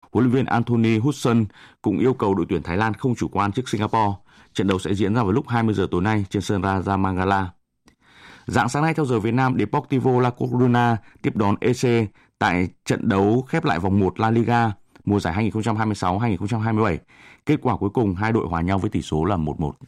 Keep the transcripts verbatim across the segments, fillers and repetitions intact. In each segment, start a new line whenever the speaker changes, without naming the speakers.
huấn luyện viên Anthony Hudson cũng yêu cầu đội tuyển Thái Lan không chủ quan trước Singapore. Trận đấu sẽ diễn ra vào lúc hai mươi giờ tối nay trên sân Raja Mangala. Rạng sáng nay theo giờ Việt Nam, Deportivo La Coruna tiếp đón e xê tại trận đấu khép lại vòng một La Liga mùa giải hai nghìn không trăm hai mươi sáu hai nghìn không trăm hai mươi bảy. Kết quả cuối cùng hai đội hòa nhau với tỷ số là một một.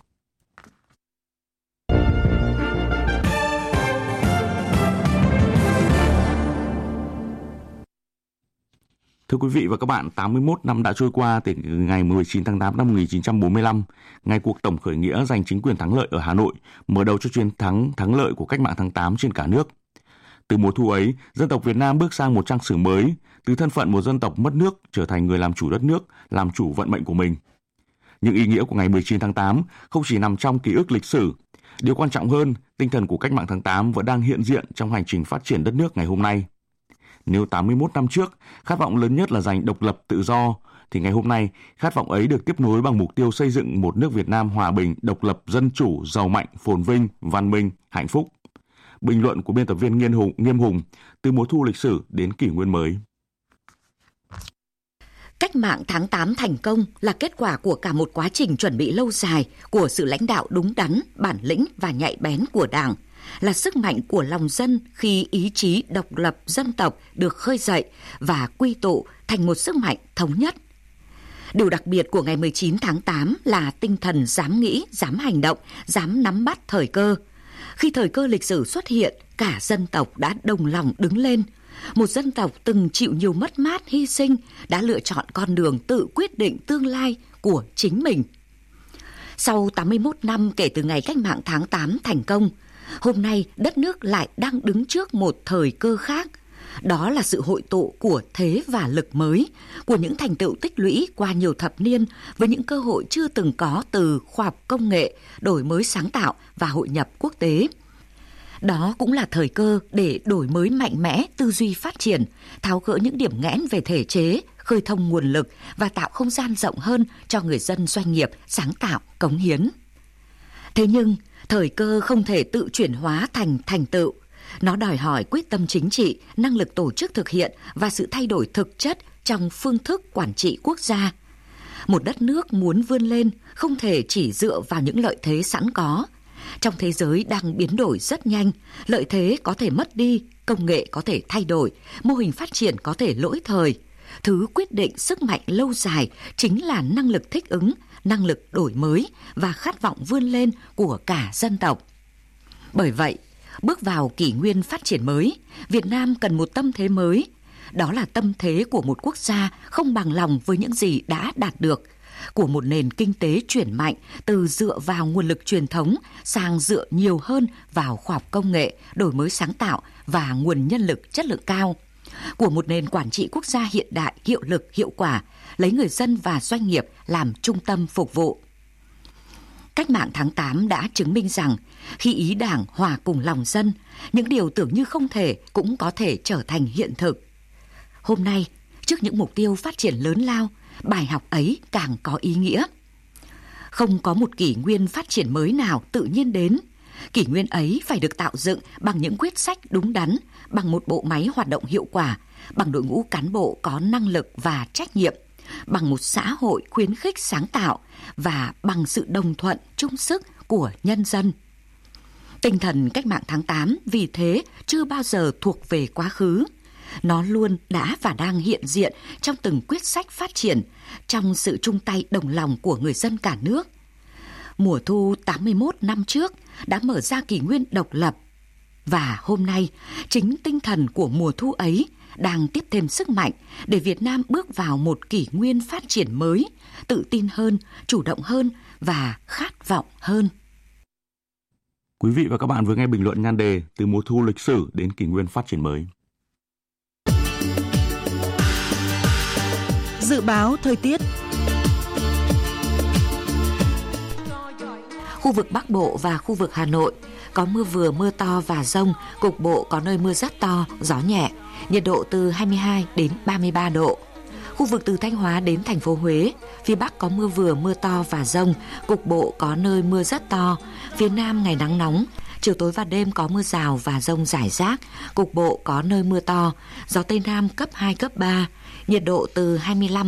Thưa quý vị và các bạn, tám mươi mốt năm đã trôi qua từ ngày mười chín tháng tám năm một nghìn chín trăm bốn mươi lăm, ngày cuộc tổng khởi nghĩa giành chính quyền thắng lợi ở Hà Nội, mở đầu cho chiến thắng thắng lợi của cách mạng tháng tám trên cả nước. Từ mùa thu ấy, dân tộc Việt Nam bước sang một trang sử mới, từ thân phận một dân tộc mất nước trở thành người làm chủ đất nước, làm chủ vận mệnh của mình. Những ý nghĩa của ngày mười chín tháng tám không chỉ nằm trong ký ức lịch sử. Điều quan trọng hơn, tinh thần của cách mạng tháng tám vẫn đang hiện diện trong hành trình phát triển đất nước ngày hôm nay. Nếu tám mươi mốt năm trước, khát vọng lớn nhất là giành độc lập tự do, thì ngày hôm nay, khát vọng ấy được tiếp nối bằng mục tiêu xây dựng một nước Việt Nam hòa bình, độc lập, dân chủ, giàu mạnh, phồn vinh, văn minh, hạnh phúc. Bình luận của biên tập viên Nghiêm Hùng, Nghiêm Hùng từ mùa thu lịch sử đến kỷ nguyên mới.
Cách mạng tháng tám thành công là kết quả của cả một quá trình chuẩn bị lâu dài, của sự lãnh đạo đúng đắn, bản lĩnh và nhạy bén của Đảng, là sức mạnh của lòng dân khi ý chí độc lập dân tộc được khơi dậy và quy tụ thành một sức mạnh thống nhất. Điều đặc biệt của ngày mười chín tháng tám là tinh thần dám nghĩ, dám hành động, dám nắm bắt thời cơ. Khi thời cơ lịch sử xuất hiện, cả dân tộc đã đồng lòng đứng lên. Một dân tộc từng chịu nhiều mất mát, hy sinh đã lựa chọn con đường tự quyết định tương lai của chính mình. Sau tám mươi mốt năm kể từ ngày cách mạng tháng tám thành công, hôm nay đất nước lại đang đứng trước một thời cơ khác. Đó là sự hội tụ của thế và lực mới, của những thành tựu tích lũy qua nhiều thập niên với những cơ hội chưa từng có từ khoa học công nghệ, đổi mới sáng tạo và hội nhập quốc tế. Đó cũng là thời cơ để đổi mới mạnh mẽ tư duy phát triển, tháo gỡ những điểm nghẽn về thể chế, khơi thông nguồn lực và tạo không gian rộng hơn cho người dân doanh nghiệp sáng tạo, cống hiến. Thế nhưng, thời cơ không thể tự chuyển hóa thành thành tựu. Nó đòi hỏi quyết tâm chính trị, năng lực tổ chức thực hiện và sự thay đổi thực chất trong phương thức quản trị quốc gia. Một đất nước muốn vươn lên không thể chỉ dựa vào những lợi thế sẵn có. Trong thế giới đang biến đổi rất nhanh, lợi thế có thể mất đi, công nghệ có thể thay đổi, mô hình phát triển có thể lỗi thời. Thứ quyết định sức mạnh lâu dài chính là năng lực thích ứng, năng lực đổi mới và khát vọng vươn lên của cả dân tộc. Bởi vậy, bước vào kỷ nguyên phát triển mới, Việt Nam cần một tâm thế mới. Đó là tâm thế của một quốc gia không bằng lòng với những gì đã đạt được, của một nền kinh tế chuyển mạnh từ dựa vào nguồn lực truyền thống sang dựa nhiều hơn vào khoa học công nghệ, đổi mới sáng tạo và nguồn nhân lực chất lượng cao, của một nền quản trị quốc gia hiện đại, hiệu lực, hiệu quả, lấy người dân và doanh nghiệp làm trung tâm phục vụ. Cách mạng tháng tám đã chứng minh rằng khi ý Đảng hòa cùng lòng dân, những điều tưởng như không thể cũng có thể trở thành hiện thực. Hôm nay, trước những mục tiêu phát triển lớn lao, bài học ấy càng có ý nghĩa. Không có một kỷ nguyên phát triển mới nào tự nhiên đến. Kỷ nguyên ấy phải được tạo dựng bằng những quyết sách đúng đắn, bằng một bộ máy hoạt động hiệu quả, bằng đội ngũ cán bộ có năng lực và trách nhiệm, bằng một xã hội khuyến khích sáng tạo và bằng sự đồng thuận chung sức của nhân dân. Tinh thần cách mạng tháng tám vì thế chưa bao giờ thuộc về quá khứ. Nó luôn đã và đang hiện diện trong từng quyết sách phát triển, trong sự chung tay đồng lòng của người dân cả nước. Mùa thu tám mươi mốt năm trước đã mở ra kỷ nguyên độc lập. Và hôm nay, chính tinh thần của mùa thu ấy đang tiếp thêm sức mạnh để Việt Nam bước vào một kỷ nguyên phát triển mới, tự tin hơn, chủ động hơn và khát vọng hơn.
Quý vị và các bạn vừa nghe bình luận nhan đề từ mùa thu lịch sử đến kỷ nguyên phát triển mới.
Dự báo thời tiết.
Khu vực Bắc Bộ và khu vực Hà Nội có mưa vừa mưa to và dông, cục bộ có nơi mưa rất to, gió nhẹ, nhiệt độ từ hai mươi hai đến ba mươi ba độ. Khu vực từ Thanh Hóa đến thành phố Huế, phía Bắc có mưa vừa mưa to và dông, cục bộ có nơi mưa rất to, phía Nam ngày nắng nóng, chiều tối và đêm có mưa rào và dông rải rác, cục bộ có nơi mưa to, gió Tây Nam cấp hai, cấp ba, nhiệt độ từ hai mươi lăm